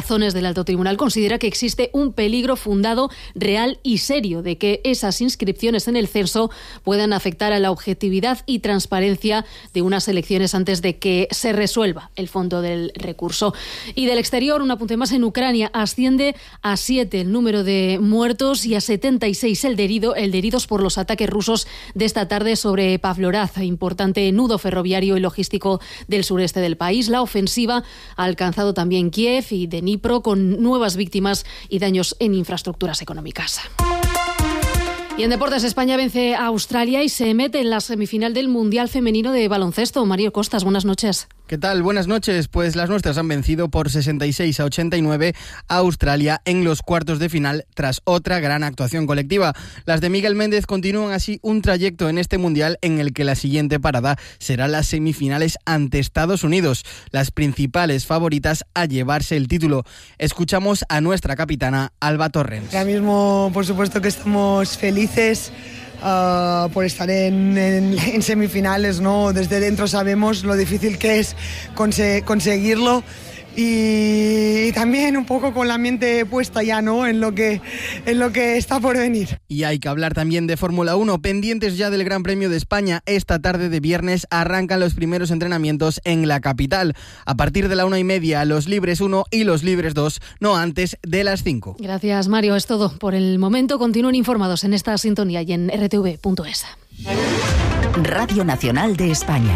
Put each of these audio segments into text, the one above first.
razones del Alto Tribunal, considera que existe un peligro fundado, real y serio de que esas inscripciones en el censo puedan afectar a la objetividad y transparencia de unas elecciones antes de que se resuelva el fondo del recurso. Y del exterior, un apunte más: en Ucrania asciende a 7 el número de muertos y a 76 el de heridos por los ataques rusos de esta tarde sobre Pavlograd, importante nudo ferroviario y logístico del sureste del país. La ofensiva ha alcanzado también Kiev y Dnipro, con nuevas víctimas y daños en infraestructuras económicas. Y en deportes, España vence a Australia y se mete en la semifinal del Mundial Femenino de Baloncesto. Mario Costas, buenas noches. ¿Qué tal? Buenas noches. Pues las nuestras han vencido por 66-89 a Australia en los cuartos de final tras otra gran actuación colectiva. Las de Miguel Méndez continúan así un trayecto en este Mundial en el que la siguiente parada será las semifinales ante Estados Unidos, las principales favoritas a llevarse el título. Escuchamos a nuestra capitana Alba Torrens. Ahora mismo, por supuesto que estamos felices por estar en semifinales, ¿no? Desde dentro sabemos lo difícil que es conseguirlo, y también un poco con la mente puesta ya, ¿no?, en lo que está por venir. Y hay que hablar también de Fórmula 1, pendientes ya del Gran Premio de España. Esta tarde de viernes arrancan los primeros entrenamientos en la capital. A partir de la 1:30, los libres 1 y los libres 2, no antes de las 5. Gracias, Mario. Es todo por el momento. Continúen informados en esta sintonía y en rtv.es. Radio Nacional de España.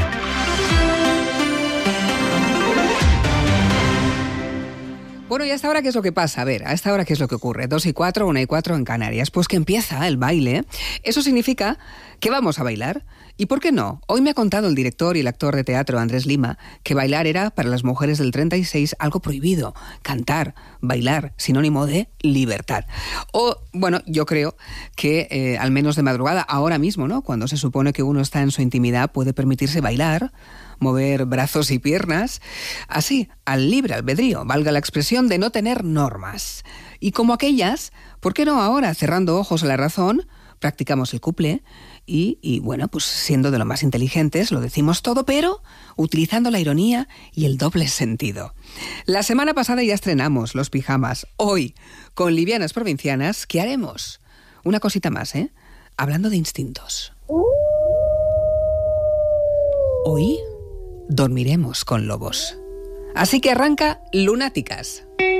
Bueno, ¿y a esta hora qué es lo que pasa? A ver, ¿a esta hora qué es lo que ocurre? 2:04, 1:04 en Canarias. Pues que empieza el baile. Eso significa que vamos a bailar. ¿Y por qué no? Hoy me ha contado el director y el actor de teatro Andrés Lima que bailar era, para las mujeres del 36, algo prohibido. Cantar, bailar, sinónimo de libertad. O, bueno, yo creo que al menos de madrugada, ahora mismo, ¿no?, cuando se supone que uno está en su intimidad, puede permitirse bailar, mover brazos y piernas, así, al libre albedrío, valga la expresión, de no tener normas. Y como aquellas, ¿por qué no ahora, cerrando ojos a la razón, practicamos el couple y bueno, pues siendo de lo más inteligentes, lo decimos todo, pero utilizando la ironía y el doble sentido? La semana pasada ya estrenamos los pijamas. Hoy, con Livianas Provincianas, ¿qué haremos? Una cosita más, hablando de instintos. Hoy dormiremos con lobos. Así que arranca Lunáticas.